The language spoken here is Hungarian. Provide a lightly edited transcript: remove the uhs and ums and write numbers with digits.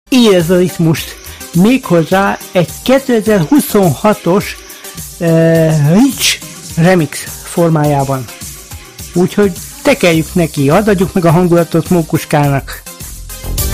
érez a ritmust, méghozzá egy 2026-os Rich Remix formájában. Úgyhogy tekeljük neki, adjuk meg a hangulatot Mókuskának.